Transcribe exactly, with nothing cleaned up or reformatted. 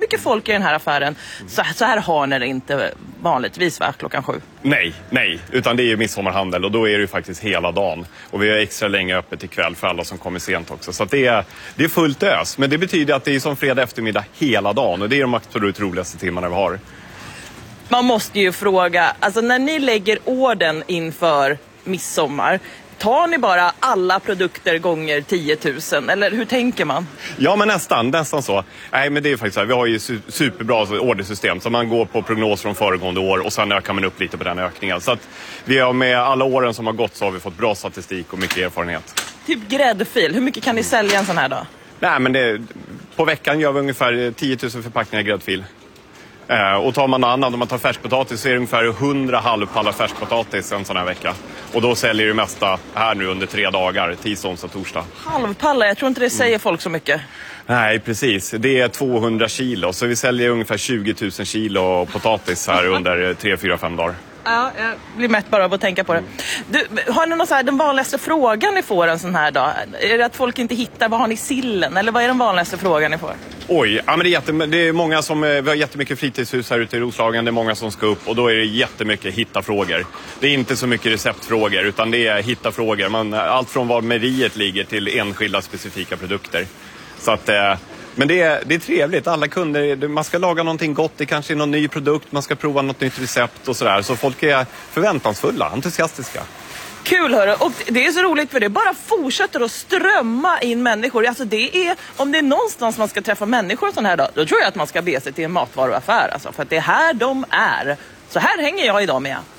mycket folk i den här affären. Så, så här har ni det inte vanligtvis, va, klockan sju? Nej, nej. Utan det är ju midsommarhandel och då är det ju faktiskt hela dagen. Och vi har extra länge öppet ikväll för alla som kommer sent också. Så att det, är, det är fullt ös. Men det betyder att det är som fredag eftermiddag hela dagen. Och det är de absolut roligaste timmarna vi har. Man måste ju fråga, alltså när ni lägger orden inför midsommar, tar ni bara alla produkter gånger tio tusen? Eller hur tänker man? Ja, men nästan, nästan så. Nej, men det är faktiskt så här, vi har ju su- superbra ordersystem. Så man går på prognos från föregående år och sen ökar man upp lite på den ökningen. Så att vi har med alla åren som har gått så har vi fått bra statistik och mycket erfarenhet. Typ gräddfil, hur mycket kan ni sälja en sån här dag? Nej, men det, på veckan gör vi ungefär tio tusen förpackningar gräddfil. Eh, och tar man annan, om man tar färskpotatis så är det ungefär hundra halvpallar färskpotatis en sån här vecka. Och då säljer det mesta här nu under tre dagar, tisdag, onsdag, torsdag. Halvpallar, jag tror inte det säger mm. folk så mycket. Nej, precis. Det är tvåhundra kilo, så vi säljer ungefär tjugo tusen kilo potatis här under tre, fyra, fem dagar. Ja, jag blir mätt bara av att tänka på det. Du, har ni någon så här, den vanligaste frågan ni får en sån här dag? Är det att folk inte hittar, vad har ni sillen? Eller vad är den vanligaste frågan ni får? Oj, ja, men det, är jätte, det är många som, vi har jättemycket fritidshus här ute i Roslagen, det är många som ska upp och då är det jättemycket hitta-frågor. Det är inte så mycket receptfrågor utan det är hitta-frågor. Man, allt från var meriet ligger till enskilda specifika produkter. Så att, men det är, det är trevligt, alla kunder, man ska laga någonting gott, det kanske är någon ny produkt, man ska prova något nytt recept och sådär. Så folk är förväntansfulla, entusiastiska. Kul, hörru. Och det är så roligt för det bara fortsätter att strömma in människor. Alltså det är, om det är någonstans man ska träffa människor sån här dag, då tror jag att man ska be sig till en matvaruaffär. Alltså, för att det är här de är. Så här hänger jag idag med.